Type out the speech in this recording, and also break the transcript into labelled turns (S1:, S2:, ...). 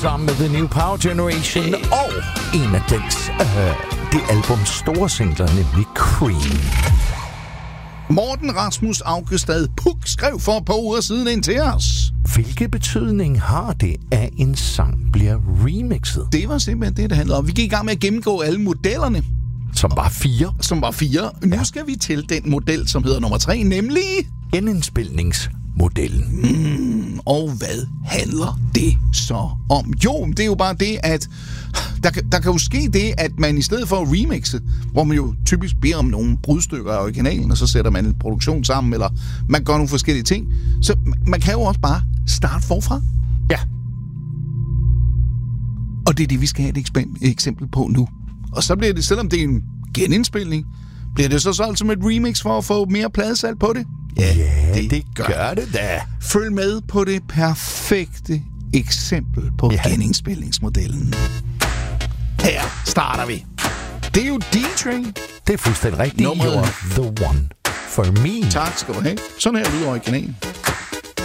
S1: sammen med The New Power Generation og en af det albums store singler, nemlig Cream.
S2: Morten Rasmus Augestad Puk skrev for et par uger siden ind til os.
S1: Hvilken betydning har det, at en sang bliver remixet?
S2: Det var simpelthen det handlede om. Vi gik i gang med at gennemgå alle modellerne.
S1: Som var 4.
S2: Nu skal vi til den model, som hedder nummer 3, nemlig...
S1: genindspilningsmodellen.
S2: Og hvad handler det så om? Jo, det er jo bare det, at der kan jo ske det, at man i stedet for at remixe, hvor man jo typisk beder om nogle brudstykker af originalen, og så sætter man en produktion sammen, eller man gør nogle forskellige ting, så man kan jo også bare starte forfra.
S1: Ja.
S2: Og det er det, vi skal have et eksempel på nu. Og så bliver det, selvom det er en genindspilning, bliver det så solgt som et remix for at få mere pladesalg på det?
S1: Ja, det gør det da.
S2: Følg med på det perfekte eksempel på genindspilningsmodellen. Her starter vi. Det er jo D-Train.
S1: Det er fuldstændig rigtigt.
S2: Nummeret
S1: The One for Me.
S2: Tak skal du have. Sådan her lyder originalen.